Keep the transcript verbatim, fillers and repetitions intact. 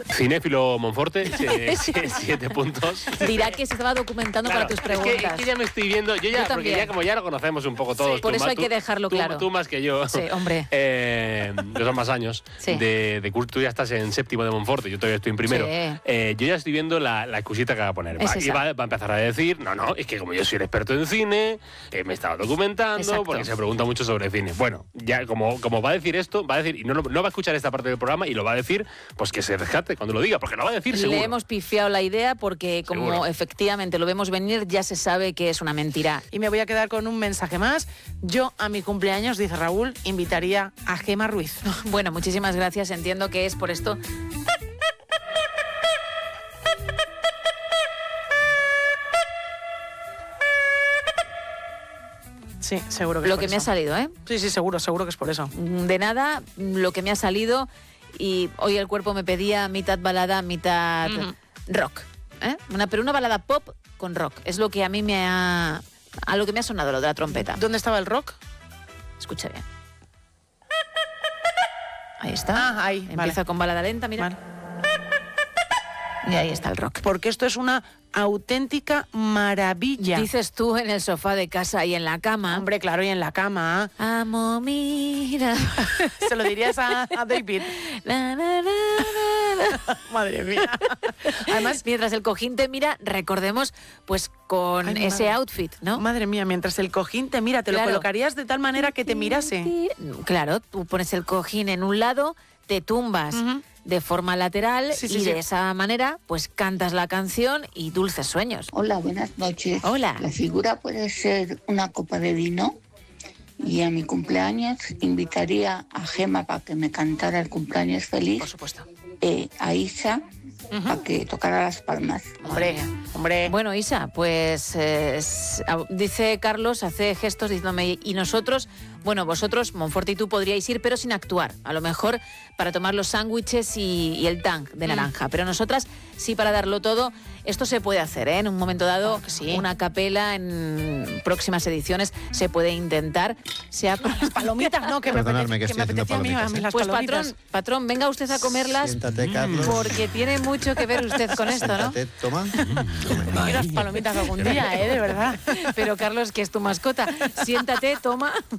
Cinéfilo Monforte, eh, siete puntos. Dirá que se estaba documentando Claro, para tus es preguntas. que, es que ya me estoy viendo, yo ya, Yo porque ya como ya lo conocemos un poco todos. Sí, por tú eso más- hay que tú- dejarlo tú- claro. Tú más que yo. Sí, hombre. Eh, que son más años. Sí. De, de curso, tú ya estás en séptimo de Monforte, yo todavía estoy en primero. Sí. Eh, yo ya estoy viendo la, la excusita que va a poner. Es Va, y esa. va, va a empezar a decir, no, no, es que como yo soy el experto en cine, eh, me he estado documentando, Exacto. porque se pregunta mucho sobre cine. Bueno, ya como, como va a decir esto, va a decir, y no, no va a escuchar esta parte del programa y lo va a decir, pues que se rescate cuando lo diga, porque lo va a decir seguro. Le hemos pifiado la idea porque como Seguro. efectivamente lo vemos venir, ya se sabe que es una mentira. Y me voy a quedar con un mensaje más. Yo a mi cumpleaños, dice Raúl, invitaría a Gema Ruiz. Bueno, muchísimas gracias. Entiendo que es por esto. Sí, seguro que Lo es por que me ha eso. salido, ¿eh? Sí, sí, seguro, seguro que es por eso. De nada, lo que me ha salido y hoy el cuerpo me pedía mitad balada, mitad Ujú. rock. ¿eh? Una, pero una balada pop con rock. Es lo que a mí me ha... a lo que me ha sonado lo de la trompeta. ¿Dónde estaba el rock? Escucha bien. Ahí está. Ah, ahí, Empieza vale. con balada lenta, mira. Vale. Y ahí está el rock. Porque esto es una auténtica maravilla. Dices tú en el sofá de casa y en la cama. Hombre, claro, y en la cama. Amo, mira. Se lo dirías a, a David. Na, na, na, na, na. Madre mía. Además, Mientras el cojín te mira, recordemos, pues con Ay, ese madre. outfit, ¿no? madre mía, mientras el cojín te mira, te Claro. lo colocarías de tal manera que te mirase. Claro, tú pones el cojín en un lado, te tumbas Ujú. de forma lateral Sí, sí, y sí. de esa manera, pues cantas la canción y dulces sueños. Hola, buenas noches. Hola. La figura puede ser una copa de vino y a mi cumpleaños invitaría a Gema para que me cantara el cumpleaños feliz, Por supuesto. eh, a Isa para que tocara las palmas. Hombre, hombre. Bueno, Isa, pues eh, s- a- dice Carlos, hace gestos diciéndome, y nosotros, bueno, vosotros, Monforte y tú, podríais ir, pero sin actuar. A lo mejor para tomar los sándwiches y, y el tank de naranja. Pero nosotras, sí, para darlo todo. Esto se puede hacer, ¿eh? En un momento dado, Claro que sí. una capela en próximas ediciones se puede intentar. Sea Las palomitas, no, que me Perdonadme, apetece, que que me estoy haciendo apetecía a mí, a palomitas, mí ¿eh? las Pues palomitas. patrón, patrón, venga usted a comerlas Siéntate, Carlos. porque tiene mucho que ver usted con esto, ¿no? Siéntate, toma. Quiero las palomitas algún día, ¿eh? De verdad. Pero Carlos, que es tu mascota, siéntate, toma.